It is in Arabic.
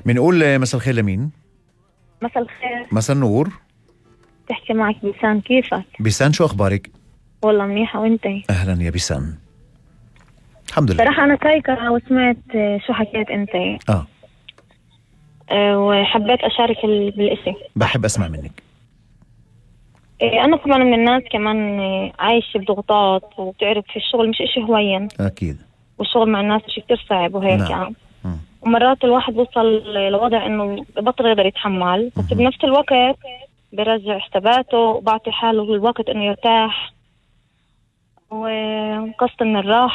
بنقول مساء الخير لمين؟ مساء الخير. مساء النور. تحكي معك بيسان، كيفك؟ بيسان، شو أخبارك؟ والله منيحة، وانتي؟ أهلا يا بيسان. الحمد لله. صراحة أنا سايقة وسمعت شو حكيت انتي. وحبيت أشارك بالإشي. بحب أسمع منك. أنا كمان من الناس كمان عايشة بضغوطات، وبتعرف في الشغل مش إشي هوين. أكيد. والشغل مع الناس إشي كتير صعب وهيك. نعم. يعني ومرات الواحد بوصل لوضع إنه بطل يقدر يتحمل، بس بنفس الوقت برجع حساباته وبعطي حاله الوقت إنه يرتاح وقصد من الراحة.